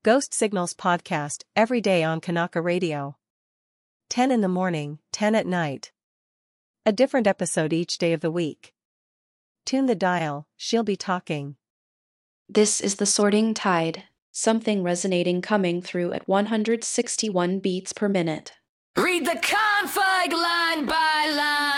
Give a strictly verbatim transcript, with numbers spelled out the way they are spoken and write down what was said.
Ghost Signals podcast, every day on Kanaka Radio. ten in the morning, ten at night. A different episode each day of the week. Tune the dial, she'll be talking. This is the Sorting Tide, something resonating coming through at one hundred sixty-one beats per minute. Read the config line by line.